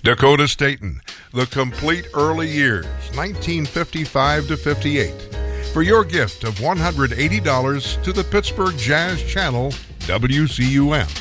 Dakota Staten, The Complete Early Years, 1955 to 58. For your gift of $180 to the Pittsburgh Jazz Channel, WCUM.